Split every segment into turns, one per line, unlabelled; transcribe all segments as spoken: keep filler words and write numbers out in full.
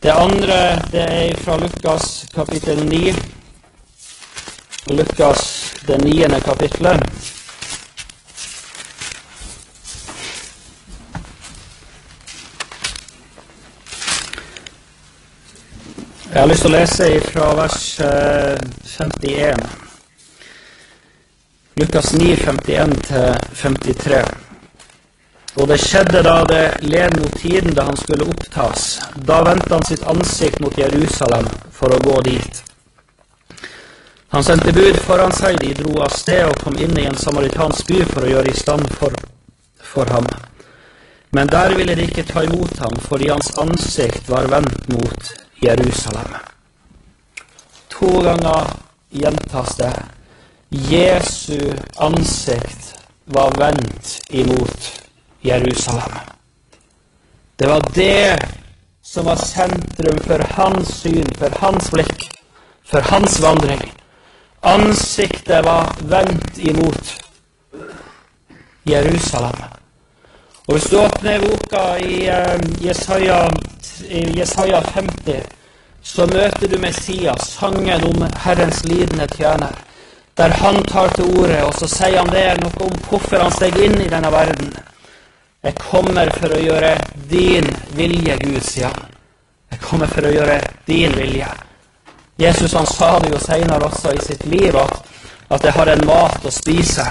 Det andre, det er fra Lukas kapittel ni. Lukas, det niende kapitlet. Jeg har lyst til å lese fra vers femtien. Lukas ni, femtien til femtitre. Og det skjedde da det led mot tiden da han skulle opptas. Da vendte han sitt ansikt mot Jerusalem for å gå dit. Han sendte bud foran seg, de dro av sted og kom inn i en samaritansk by for å gjøre i stand for, for ham. Men der ville de ikke ta imot ham, fordi hans ansikt var vendt mot Jerusalem. To ganger gjentas det. Jesu ansikt var vendt imot Jerusalem. Det var det som var sentrum for hans syn, for hans blikk, for hans vandring. Ansiktet var vendt imot Jerusalem. Og hvis du åpner boka i uh, Jesaja, i Jesaja femti, så møter du Messias, sangen om Herrens lidende tjener, der han tar til orde, og så sier han det noe om hvorfor han steg inn i denne verden. Jeg kommer for å gjøre din vilje, Gud, sier han. Jeg kommer for å gjøre din vilje. Jesus han sa det jo senere også i sitt liv, at, at jeg har en mat å spise.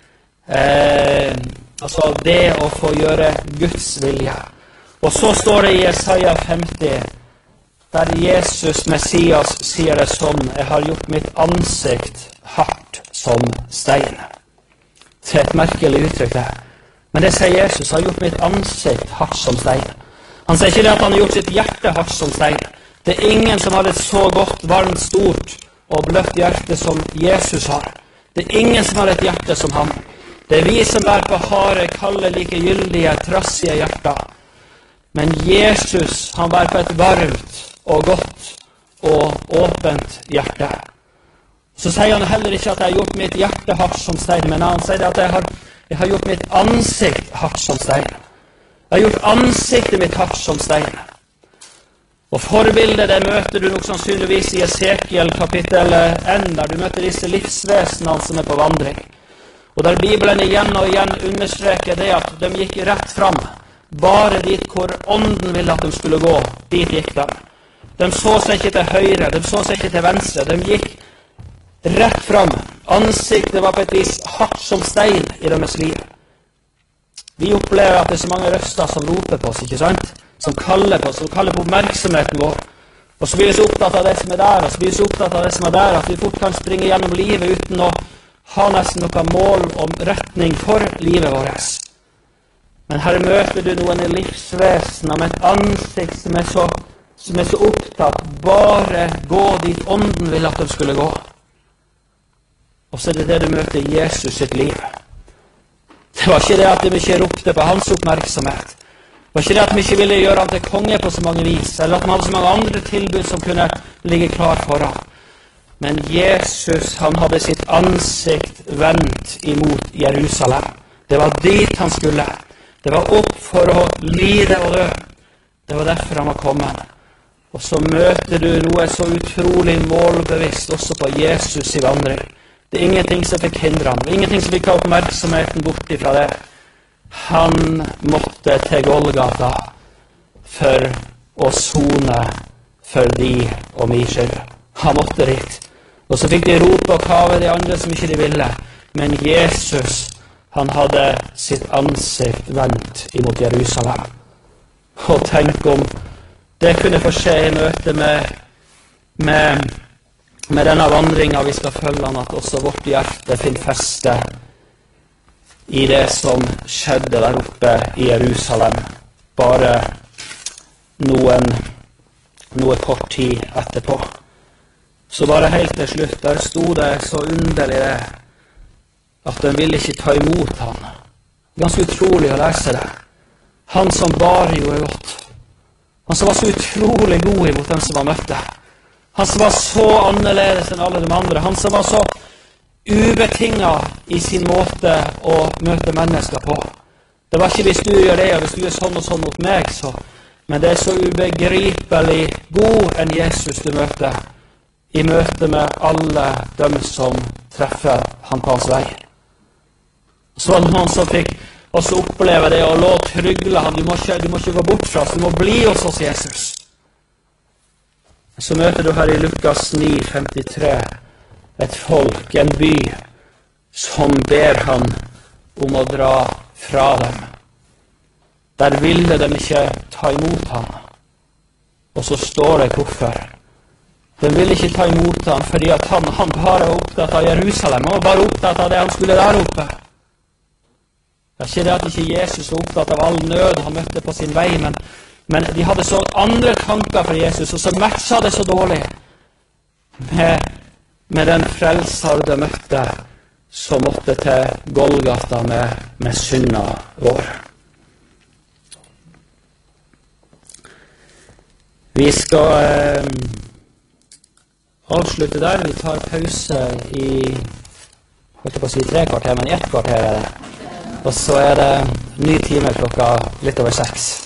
Eh, altså det å få gjøre Guds vilje. Og så står det i Jesaja femti, der Jesus, Messias, sier det sånn, jeg har gjort mitt ansikt hardt som stein. Det er et merkelig uttrykk det. Men det sier Jesus, har gjort mitt ansikt hardt som stein. Han sier ikke det at han har gjort sitt hjerte hardt som stein. Det er ingen som har et så godt, varmt, stort og bløtt hjerte som Jesus har. Det er ingen som har et hjerte som han. Det er vi som er på harde, kalde, likegyldige, trassige hjerter. Men Jesus, han var på et varmt og godt og åpent hjerte. Så sier han heller ikke at jeg har gjort mitt hjerte hardt som stein, men han sier at jeg har, jeg har gjort mitt ansikt hardt som stein. Jeg har gjort ansiktet mitt hardt som stein. Og forbildet det møter du nok sannsynligvis i Esekiel kapittel ett, der du møter disse livsvesenene som er på vandring. Og der Bibelen igjen og igjen understreker det at de gikk rett fram, bare dit hvor ånden ville at de skulle gå, dit gikk de. De så seg ikke til høyre, de så seg ikke til venstre, de gikk rett fram. Ansiktet var på et vis hardt som stein i deres liv. Vi opplever at det er så mange røster som roper på oss, ikke sant? Som kaller på oss, som kaller på oppmerksomheten vår. Og så blir vi så opptatt av det som er der, og så blir vi så opptatt av det som er der, at vi fort kan springe gjennom livet uten å ha nesten noe mål og retning for livet vårt. Men her møter du noen i livsvesen med et ansikt som er så, som er så opptatt, bare gå dit ånden vil at de skulle gå. Og så er det det du møter i Jesus sitt liv. Det var ikke det at de ikke ropte på hans oppmerksomhet. Det var ikke det at de ikke ville gjøre han til konge på så mange vis, eller at de hadde så mange andre tilbud som kunne ligge klar foran. Men Jesus, han hadde sitt ansikt vendt imot Jerusalem. Det var dit han skulle. Det var opp for å lide og dø. Det var derfor han var kommet. Og så møter du noe så utrolig målbevisst også på Jesus i vandring. Det er ingenting som fikk hindre ham. Ingenting som fikk oppmerksomheten bort ifra det. Han måtte til Golgata for å sone for de og min skyld. Han måtte dit. Og så fikk de rope og kave de andre som ikke de ville. Men Jesus, han hadde sitt ansikt vendt imot Jerusalem. Og tenk om det kunne få skje i møte med, med med denne vandringen vi skal følge han, at også vårt hjerte finner feste i det som skjedde der oppe i Jerusalem, bare noen, noe kort tid etterpå. Så bare helt til slutt, der stod det så underlig det, at de ville ikke ta imot han. Ganske utrolig å lese det. Han som bare gjorde godt. Han som var så utrolig god imot dem som var møtte. Han som var så annerledes enn alle de andre. Han som var så ubetinget i sin måte å møte mennesker på. Det var ikke hvis du gjør det, og hvis du gjør sånn og sånn mot meg, så Men det er så ubegripelig god en Jesus du møter i møte med alle dem som treffer han på hans vei. Så var det noen som fikk også oppleve det og lå trygle han. Du må ikke, du må ikke gå bort fra oss, du må bli hos oss, Jesus. Så møter du her i Lukas ni femtitre et folk, en by, som ber han om å dra fra dem. Der ville de ikke ta imot ham. Og så står det hvorfor. De ville ikke ta imot ham fordi at han, han bare var opptatt av Jerusalem. Han var bare opptatt av det han skulle der oppe. Det er ikke det at ikke Jesus var opptatt av all nød han møtte på sin vei, men, men de hadde så andre tanker for Jesus, og så matcha det så dårlig med, med den frelser de møtte, som måtte til Golgata med, med synda vår. Vi skal eh, avslutte der. Vi tar pause i, holdt jeg på å si tre kvarter, men i ett kvarter er det. Og så er det ny time klokka litt over seks.